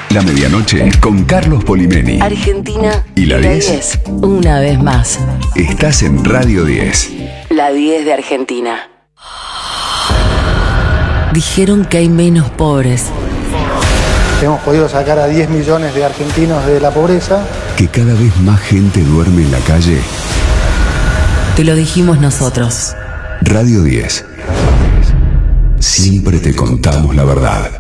La medianoche con Carlos Polimeni. Argentina y la 10. Una vez más. Estás en Radio 10. La 10 de Argentina. Dijeron que hay menos pobres. Hemos podido sacar a 10 millones de argentinos de la pobreza. Que cada vez más gente duerme en la calle. Te lo dijimos nosotros. Radio 10. Siempre te contamos la verdad.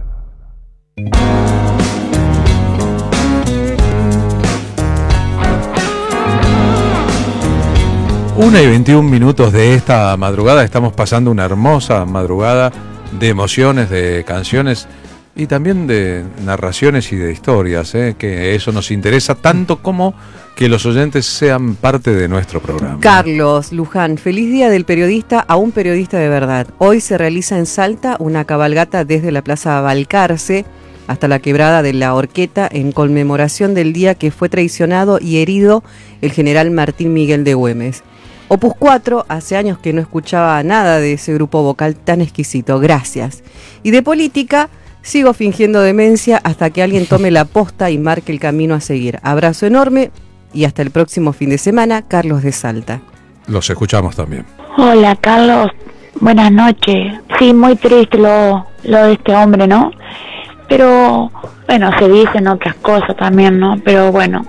Una y 21 minutos de esta madrugada. Estamos pasando una hermosa madrugada de emociones, de canciones y también de narraciones y de historias, que eso nos interesa tanto como que los oyentes sean parte de nuestro programa. Carlos Luján, feliz día del periodista a un periodista de verdad. Hoy se realiza en Salta una cabalgata desde la Plaza Balcarce hasta la quebrada de la Horqueta en conmemoración del día que fue traicionado y herido el general Martín Miguel de Güemes. Opus 4, hace años que no escuchaba nada de ese grupo vocal tan exquisito, gracias. Y de política, sigo fingiendo demencia hasta que alguien tome la posta y marque el camino a seguir. Abrazo enorme y hasta el próximo fin de semana, Carlos de Salta. Los escuchamos también. Hola Carlos, buenas noches. Sí, muy triste lo de este hombre, ¿no? Pero, bueno, se dicen otras cosas también, ¿no? Pero bueno,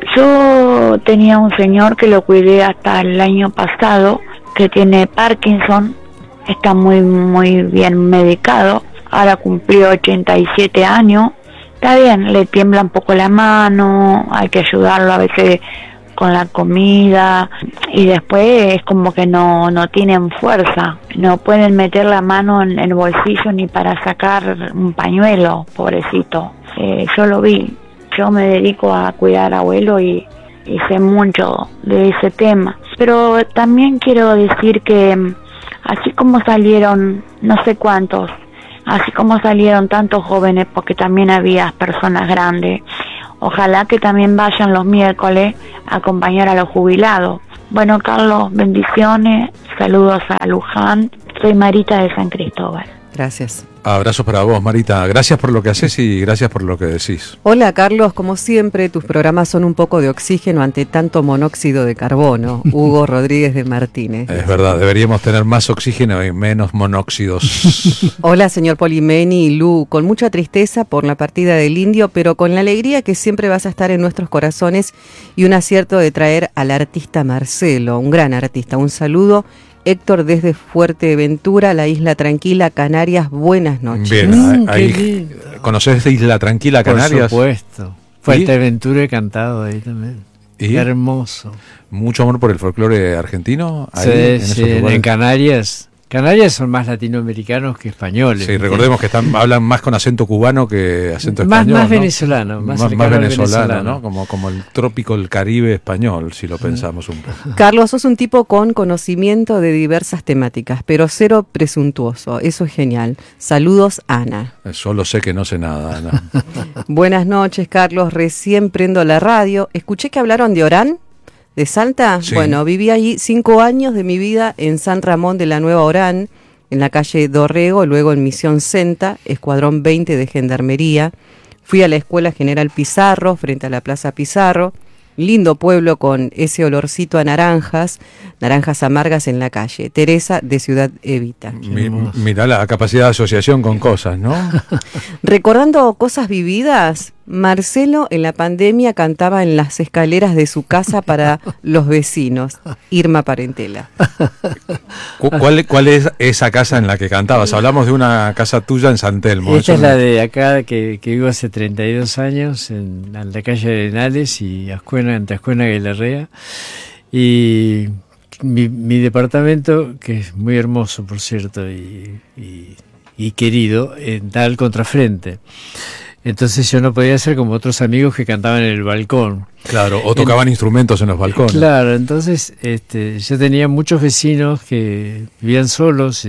yo tenía un señor que lo cuidé hasta el año pasado, que tiene Parkinson, está muy bien medicado, ahora cumplió 87 años, está bien, le tiembla un poco la mano, hay que ayudarlo a veces con la comida, y después es como que no tienen fuerza, no pueden meter la mano en el bolsillo ni para sacar un pañuelo, pobrecito. Yo lo vi. Yo me dedico a cuidar abuelo y sé mucho de ese tema. Pero también quiero decir que así como salieron no sé cuántos, así como salieron tantos jóvenes, porque también había personas grandes, ojalá que también vayan los miércoles a acompañar a los jubilados. Bueno, Carlos, bendiciones, saludos a Luján, soy Marita de San Cristóbal. Gracias. Abrazos para vos, Marita. Gracias por lo que haces y gracias por lo que decís. Hola, Carlos. Como siempre, tus programas son un poco de oxígeno ante tanto monóxido de carbono. Hugo Rodríguez de Martínez. Es verdad, deberíamos tener más oxígeno y menos monóxidos. Hola, señor Polimeni y Lu. Con mucha tristeza por la partida del indio, pero con la alegría que siempre vas a estar en nuestros corazones y un acierto de traer al artista Marcelo, un gran artista. Un saludo. Héctor desde Fuerteventura, la Isla Tranquila, Canarias, buenas noches. Bien, ahí ¿conocés Isla Tranquila, Canarias? Por supuesto. Fuerteventura he cantado ahí también. ¿Y? Hermoso. ¿Mucho amor por el folclore argentino? Ahí, Sí, en Canarias. Canarias son más latinoamericanos que españoles. Sí, recordemos que hablan más con acento cubano que acento español. Más ¿no? venezolano. Más venezolano, ¿no? Como el trópico, el Caribe español, si lo pensamos un poco. Carlos, sos un tipo con conocimiento de diversas temáticas, pero cero presuntuoso. Eso es genial. Saludos, Ana. Solo sé que no sé nada, Ana. Buenas noches, Carlos. Recién prendo la radio. Escuché que hablaron de Orán. ¿De Salta? Sí. Bueno, viví allí 5 años de mi vida en San Ramón de la Nueva Orán, en la calle Dorrego, luego en Misión Senta, Escuadrón 20 de Gendarmería. Fui a la Escuela General Pizarro, frente a la Plaza Pizarro. Lindo pueblo con ese olorcito a naranjas amargas en la calle. Teresa de Ciudad Evita. Mirá la capacidad de asociación con cosas, ¿no? Recordando cosas vividas, Marcelo en la pandemia cantaba en las escaleras de su casa para los vecinos. Irma Parentela. ¿Cuál es esa casa en la que cantabas? Hablamos de una casa tuya en San Telmo. Esta es la de acá, que vivo hace 32 años, en la calle Arenales y ante Ascuénaga y Larrea. Y mi departamento, que es muy hermoso, por cierto, y querido, da al contrafrente. Entonces yo no podía ser como otros amigos que cantaban en el balcón. Claro, o tocaban instrumentos en los balcones. Claro, entonces yo tenía muchos vecinos que vivían solos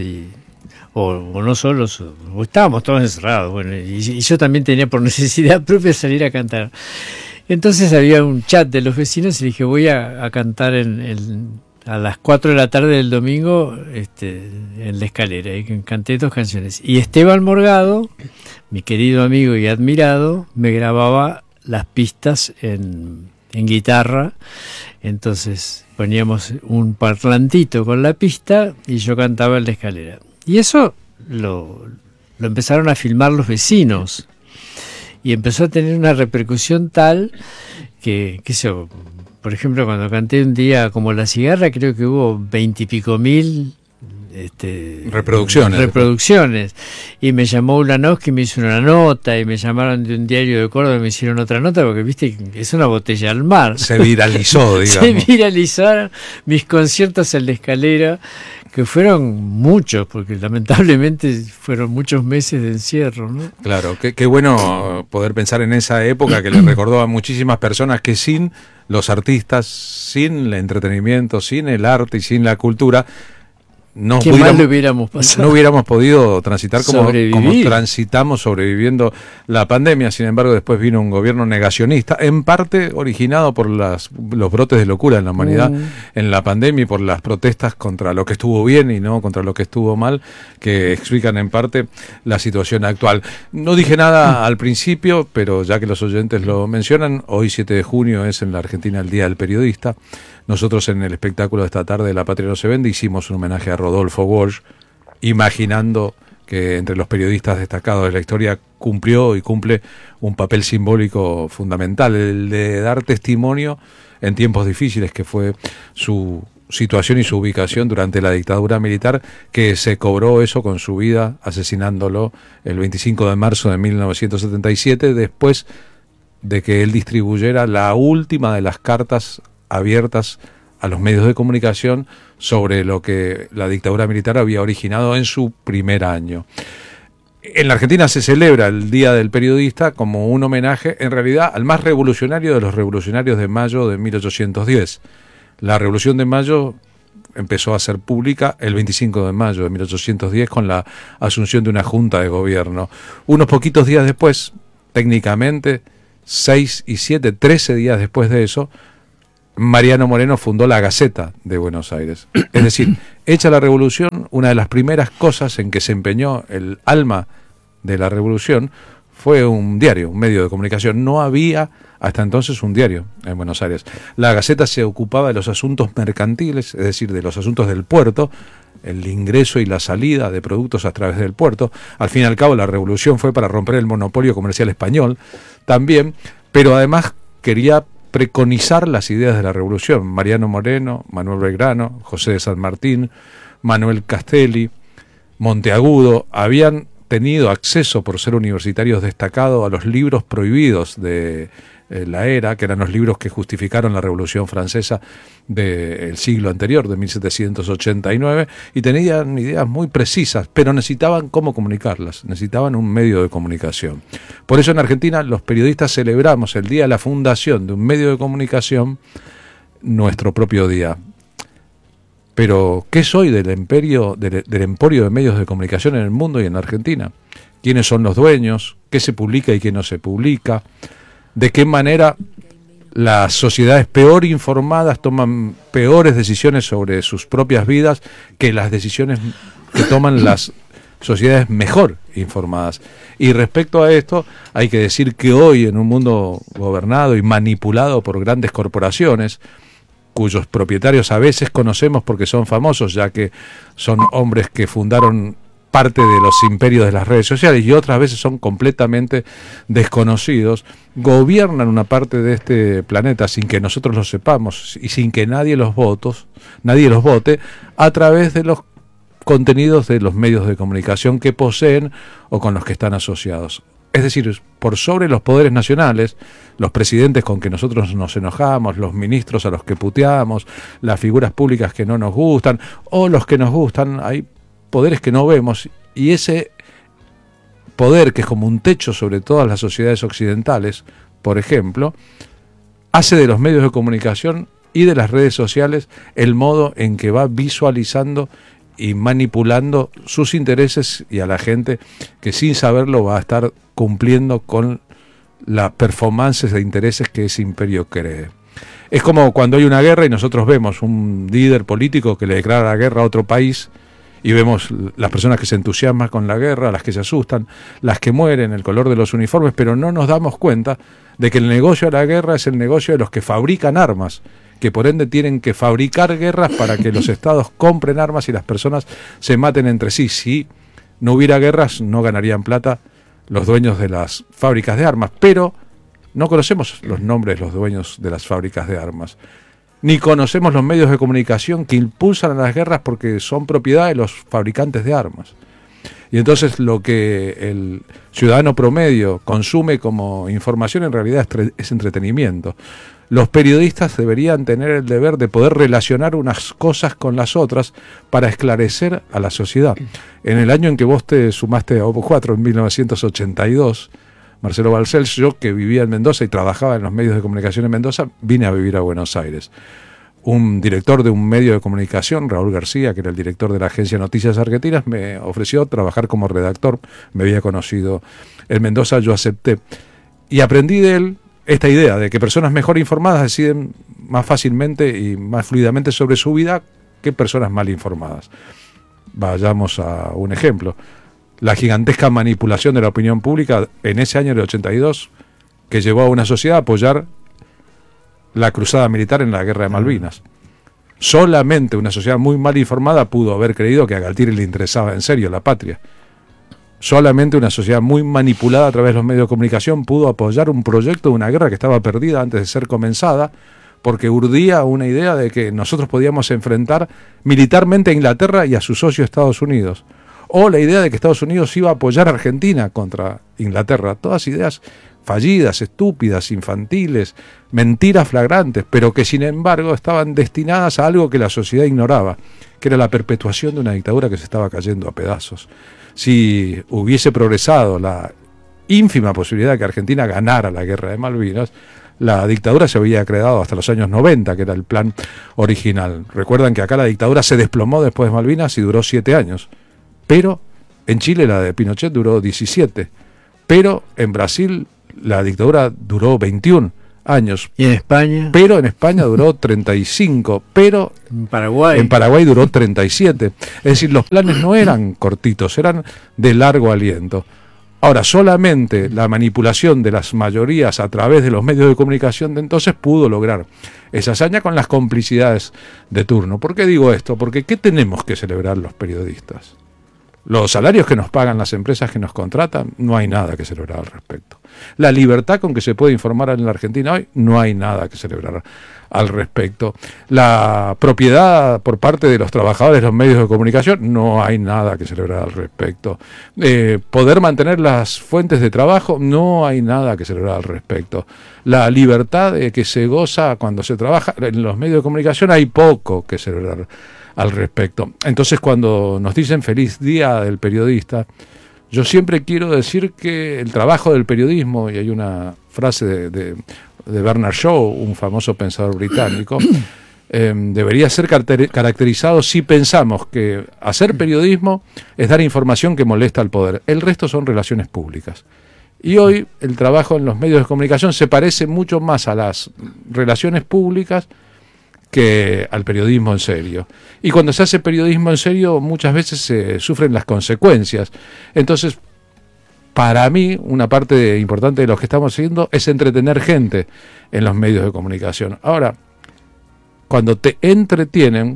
o no solos, o estábamos todos encerrados. Bueno, y yo también tenía por necesidad propia salir a cantar. Entonces había un chat de los vecinos y dije, voy a cantar en a las 4 de la tarde del domingo en La Escalera, y canté 2 canciones. Y Esteban Morgado, mi querido amigo y admirado, me grababa las pistas en guitarra. Entonces poníamos un parlantito con la pista y yo cantaba en La Escalera. Y eso lo empezaron a filmar los vecinos y empezó a tener una repercusión tal que por ejemplo, cuando canté un día como La Cigarra, creo que hubo 20 y pico mil reproducciones. Y me llamó Ulanowski, me hizo una nota, y me llamaron de un diario de Córdoba y me hicieron otra nota, porque viste, es una botella al mar. Se viralizó, digamos. Se viralizaron mis conciertos en La Escalera, que fueron muchos, porque lamentablemente fueron muchos meses de encierro, ¿no? Claro, qué bueno poder pensar en esa época que le recordó a muchísimas personas que sin los artistas, sin el entretenimiento, sin el arte y sin la cultura, no hubiéramos podido transitar como transitamos sobreviviendo la pandemia. Sin embargo, después vino un gobierno negacionista, en parte originado por los brotes de locura en la humanidad en la pandemia y por las protestas contra lo que estuvo bien y no contra lo que estuvo mal, que explican en parte la situación actual. No dije nada al principio, pero ya que los oyentes lo mencionan, hoy 7 de junio es en la Argentina el Día del Periodista. Nosotros en el espectáculo de esta tarde, La Patria no se vende, hicimos un homenaje a Rodolfo Walsh, imaginando que entre los periodistas destacados de la historia cumplió y cumple un papel simbólico fundamental, el de dar testimonio en tiempos difíciles, que fue su situación y su ubicación durante la dictadura militar, que se cobró eso con su vida, asesinándolo el 25 de marzo de 1977, después de que él distribuyera la última de las cartas abiertas a los medios de comunicación sobre lo que la dictadura militar había originado en su primer año. En la Argentina se celebra el Día del Periodista como un homenaje, en realidad, al más revolucionario de los revolucionarios de mayo de 1810. La Revolución de Mayo empezó a ser pública el 25 de mayo de 1810 con la asunción de una junta de gobierno. Unos poquitos días después, técnicamente, 6 y 7, 13 días después de eso, Mariano Moreno fundó la Gaceta de Buenos Aires. Es decir, hecha la revolución, una de las primeras cosas en que se empeñó el alma de la revolución fue un diario, un medio de comunicación. No había hasta entonces un diario en Buenos Aires. La Gaceta se ocupaba de los asuntos mercantiles, es decir, de los asuntos del puerto, el ingreso y la salida de productos a través del puerto. Al fin y al cabo, la revolución fue para romper el monopolio comercial español también, pero además quería preconizar las ideas de la revolución. Mariano Moreno, Manuel Belgrano, José de San Martín, Manuel Castelli, Monteagudo habían tenido acceso, por ser universitarios destacados, a los libros prohibidos de la era, que eran los libros que justificaron la Revolución Francesa del siglo anterior, de 1789, y tenían ideas muy precisas, pero necesitaban cómo comunicarlas, necesitaban un medio de comunicación. Por eso en Argentina los periodistas celebramos el día de la fundación de un medio de comunicación, nuestro propio día. Pero, ¿qué soy del emporio de medios de comunicación en el mundo y en Argentina? ¿Quiénes son los dueños? ¿Qué se publica y qué no se publica? ¿De qué manera las sociedades peor informadas toman peores decisiones sobre sus propias vidas que las decisiones que toman las sociedades mejor informadas? Y respecto a esto, hay que decir que hoy, en un mundo gobernado y manipulado por grandes corporaciones, cuyos propietarios a veces conocemos porque son famosos, ya que son hombres que fundaron parte de los imperios de las redes sociales, y otras veces son completamente desconocidos, gobiernan una parte de este planeta sin que nosotros lo sepamos y sin que nadie los vote, a través de los contenidos de los medios de comunicación que poseen o con los que están asociados. Es decir, por sobre los poderes nacionales, los presidentes con que nosotros nos enojamos, los ministros a los que puteamos, las figuras públicas que no nos gustan o los que nos gustan, hay poderes que no vemos, y ese poder, que es como un techo sobre todas las sociedades occidentales, por ejemplo, hace de los medios de comunicación y de las redes sociales el modo en que va visualizando y manipulando sus intereses, y a la gente que sin saberlo va a estar cumpliendo con las performances de intereses que ese imperio cree. Es como cuando hay una guerra y nosotros vemos un líder político que le declara la guerra a otro país y vemos las personas que se entusiasman con la guerra, las que se asustan, las que mueren, el color de los uniformes, pero no nos damos cuenta de que el negocio de la guerra es el negocio de los que fabrican armas, que por ende tienen que fabricar guerras para que los estados compren armas y las personas se maten entre sí. Si no hubiera guerras, no ganarían plata los dueños de las fábricas de armas, pero no conocemos los nombres de los dueños de las fábricas de armas, ni conocemos los medios de comunicación que impulsan a las guerras porque son propiedad de los fabricantes de armas. Y entonces lo que el ciudadano promedio consume como información en realidad es entretenimiento. Los periodistas deberían tener el deber de poder relacionar unas cosas con las otras para esclarecer a la sociedad. En el año en que vos te sumaste a Opo 4, en 1982, Marcelo Balcells, yo que vivía en Mendoza y trabajaba en los medios de comunicación en Mendoza, vine a vivir a Buenos Aires. Un director de un medio de comunicación, Raúl García, que era el director de la agencia Noticias Argentinas, me ofreció trabajar como redactor. Me había conocido en Mendoza, yo acepté. Y aprendí de él esta idea de que personas mejor informadas deciden más fácilmente y más fluidamente sobre su vida que personas mal informadas. Vayamos a un ejemplo. La gigantesca manipulación de la opinión pública en ese año del 82 que llevó a una sociedad a apoyar la cruzada militar en la guerra de Malvinas. Solamente una sociedad muy mal informada pudo haber creído que a Galtieri le interesaba en serio la patria. Solamente una sociedad muy manipulada a través de los medios de comunicación pudo apoyar un proyecto de una guerra que estaba perdida antes de ser comenzada, porque urdía una idea de que nosotros podíamos enfrentar militarmente a Inglaterra y a su socio Estados Unidos. O la idea de que Estados Unidos iba a apoyar a Argentina contra Inglaterra. Todas ideas fallidas, estúpidas, infantiles, mentiras flagrantes, pero que sin embargo estaban destinadas a algo que la sociedad ignoraba, que era la perpetuación de una dictadura que se estaba cayendo a pedazos. Si hubiese progresado la ínfima posibilidad de que Argentina ganara la guerra de Malvinas, la dictadura se había creado hasta los años 90, que era el plan original. Recuerdan que acá la dictadura se desplomó después de Malvinas y duró 7 años. Pero en Chile la de Pinochet duró 17. Pero en Brasil la dictadura duró 21 años. ¿Y en España? Pero en España duró 35. Pero en Paraguay duró 37. Es decir, los planes no eran cortitos, eran de largo aliento. Ahora, solamente la manipulación de las mayorías a través de los medios de comunicación de entonces pudo lograr esa hazaña con las complicidades de turno. ¿Por qué digo esto? Porque ¿qué tenemos que celebrar los periodistas? Los salarios que nos pagan las empresas que nos contratan, no hay nada que celebrar al respecto. La libertad con que se puede informar en la Argentina hoy, no hay nada que celebrar al respecto. La propiedad por parte de los trabajadores de los medios de comunicación, no hay nada que celebrar al respecto. Poder mantener las fuentes de trabajo, no hay nada que celebrar al respecto. La libertad que se goza cuando se trabaja en los medios de comunicación, hay poco que celebrar al respecto. Entonces, cuando nos dicen feliz día del periodista, yo siempre quiero decir que el trabajo del periodismo, y hay una frase de Bernard Shaw, un famoso pensador británico, debería ser caracterizado si pensamos que hacer periodismo es dar información que molesta al poder. El resto son relaciones públicas. Y hoy el trabajo en los medios de comunicación se parece mucho más a las relaciones públicas que al periodismo en serio. Y cuando se hace periodismo en serio, muchas veces se sufren las consecuencias. Entonces, para mí, una parte importante de lo que estamos haciendo es entretener gente en los medios de comunicación. Ahora, cuando te entretienen,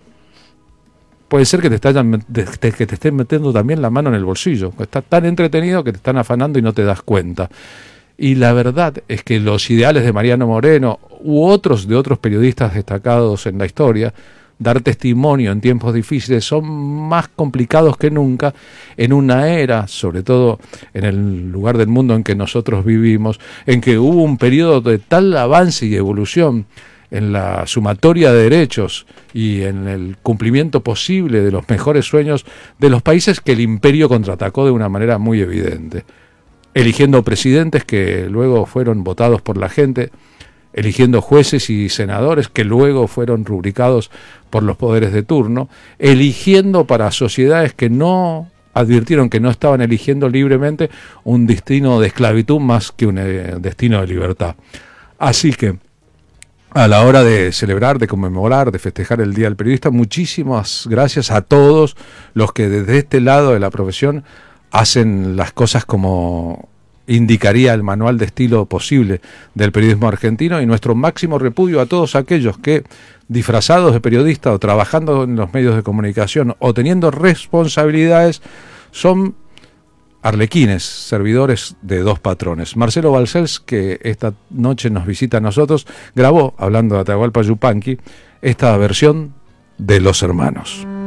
puede ser que te estén metiendo también la mano en el bolsillo. Estás tan entretenido que te están afanando y no te das cuenta. Y la verdad es que los ideales de Mariano Moreno u otros de otros periodistas destacados en la historia, dar testimonio en tiempos difíciles, son más complicados que nunca en una era, sobre todo en el lugar del mundo en que nosotros vivimos, en que hubo un periodo de tal avance y evolución en la sumatoria de derechos y en el cumplimiento posible de los mejores sueños de los países, que el imperio contraatacó de una manera muy evidente, eligiendo presidentes que luego fueron votados por la gente, eligiendo jueces y senadores que luego fueron rubricados por los poderes de turno, eligiendo para sociedades que no advirtieron que no estaban eligiendo libremente un destino de esclavitud más que un destino de libertad. Así que a la hora de celebrar, de conmemorar, de festejar el Día del Periodista. Muchísimas gracias a todos los que desde este lado de la profesión hacen las cosas como indicaría el manual de estilo posible del periodismo argentino, y nuestro máximo repudio a todos aquellos que, disfrazados de periodista o trabajando en los medios de comunicación o teniendo responsabilidades, son arlequines, servidores de dos patrones. Marcelo Balcells, que esta noche nos visita a nosotros, grabó, hablando de Atahualpa Yupanqui, esta versión de Los Hermanos.